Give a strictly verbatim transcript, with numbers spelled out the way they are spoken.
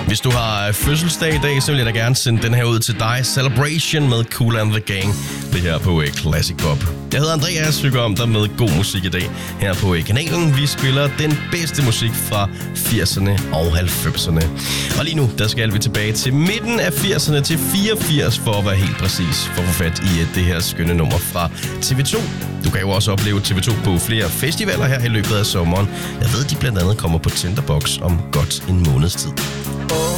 Hvis du har fødselsdag i dag, så vil jeg da gerne sende den her ud til dig. Celebration med Kool and the Gang. Det her på Classic Pop. Jeg hedder Andreas, synger om dig med god musik i dag her på kanalen. Vi spiller den bedste musik fra firserne og halvfemserne. Og lige nu, der skal vi tilbage til midten af firserne til fireogfirs, for at være helt præcis, for at få fat i det her skønne nummer fra T V to. Du kan jo også opleve T V to på flere festivaler her i løbet af sommeren. Jeg ved, de blandt andet kommer på Tinderbox om godt en måneds tid. Oh.